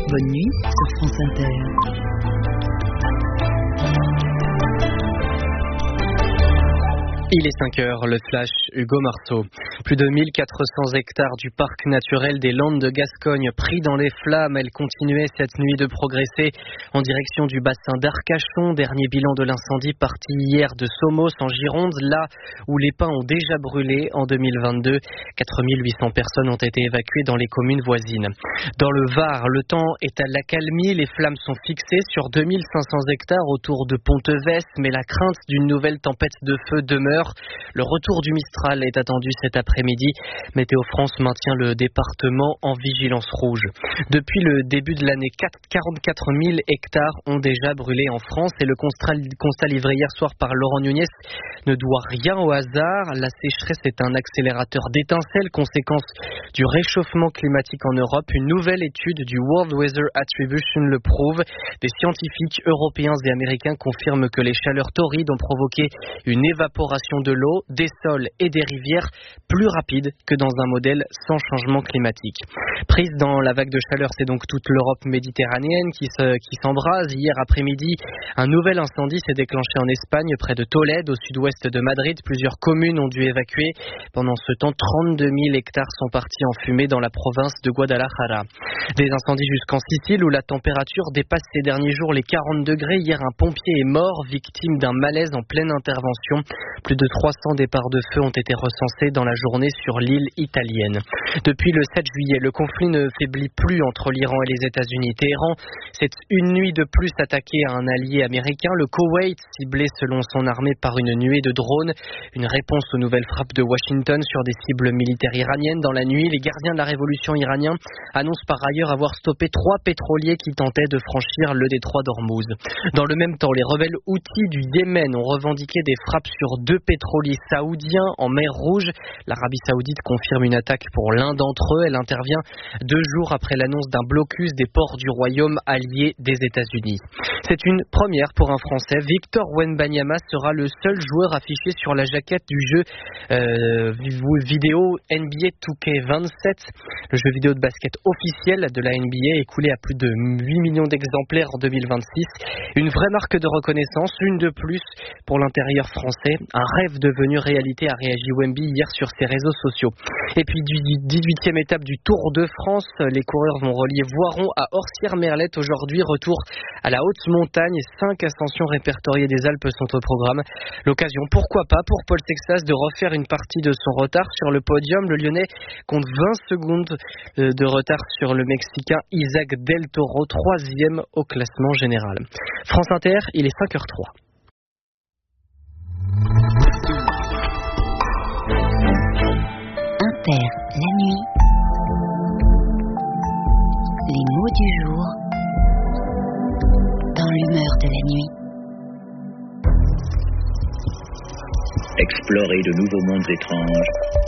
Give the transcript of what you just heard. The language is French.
Bonne nuit sur France Inter. Il est 5 heures, le flash, Hugo Marceau. Plus de 1400 hectares du parc naturel des Landes de Gascogne pris dans les flammes. Elle continuait cette nuit de progresser en direction du bassin d'Arcachon. Dernier bilan de l'incendie parti hier de Somos en Gironde, là où les pins ont déjà brûlé en 2022. 4800 personnes ont été évacuées dans les communes voisines. Dans le Var, le temps est à l'accalmie. Les flammes sont fixées sur 2500 hectares autour de Pontevès, mais la crainte d'une nouvelle tempête de feu demeure. Le retour du Mistral est attendu cet après-midi. Météo France maintient le département en vigilance rouge. Depuis le début de l'année, 44 000 hectares ont déjà brûlé en France et le constat livré hier soir par Laurent Nunez ne doit rien au hasard. La sécheresse est un accélérateur d'étincelles, conséquence du réchauffement climatique en Europe. Une nouvelle étude du World Weather Attribution le prouve. Des scientifiques européens et américains confirment que les chaleurs torrides ont provoqué une évaporation de l'eau, des sols et des rivières plus rapide que dans un modèle sans changement climatique. Prise dans la vague de chaleur, c'est donc toute l'Europe méditerranéenne qui s'embrase. Hier après-midi, un nouvel incendie s'est déclenché en Espagne, près de Tolède, au sud-ouest de Madrid. Plusieurs communes ont dû évacuer. Pendant ce temps, 32 000 hectares sont partis en fumée dans la province de Guadalajara. Des incendies jusqu'en Sicile, où la température dépasse ces derniers jours les 40 degrés. Hier, un pompier est mort, victime d'un malaise en pleine intervention. Plus de 300 départs de feu ont été recensés dans la journée sur l'île italienne. Depuis le 7 juillet, le conflit ne faiblit plus entre l'Iran et les États-Unis. Téhéran, c'est une nuit de plus attaqué à un allié américain, le Koweït, ciblé selon son armée par une nuée de drones. Une réponse aux nouvelles frappes de Washington sur des cibles militaires iraniennes. Dans la nuit, les gardiens de la révolution iranienne annoncent par ailleurs avoir stoppé 3 pétroliers qui tentaient de franchir le détroit d'Ormuz. Dans le même temps, les rebelles houthis du Yémen ont revendiqué des frappes sur 2 pétroliers saoudiens en mer Rouge. L'Arabie Saoudite confirme une attaque pour l'un d'entre eux. Elle intervient 2 jours après l'annonce d'un blocus des ports du royaume allié des États-Unis. C'est une première pour un Français. Victor Wembanyama sera le seul joueur affiché sur la jaquette du jeu vidéo NBA 2K27, le jeu vidéo de basket officiel de la NBA, écoulé à plus de 8 millions d'exemplaires en 2026. Une vraie marque de reconnaissance, une de plus pour l'intérieur français. Un rêve devenu réalité, a réagi Wemby hier sur ses réseaux sociaux. Et puis du 18e étape du Tour de France, les coureurs vont relier Voiron à Orsières-Merlette aujourd'hui. Retour à la haute montagne, 5 ascensions répertoriées des Alpes sont au programme. L'occasion, pourquoi pas, pour Paul Sexas de refaire une partie de son retard sur le podium. Le Lyonnais compte 20 secondes de retard sur le Mexicain Isaac Del Toro, 3e au classement général. France Inter, il est 5h03. Inter, la nuit. Les mots du jour dans l'humeur de la nuit. Explorer de nouveaux mondes étranges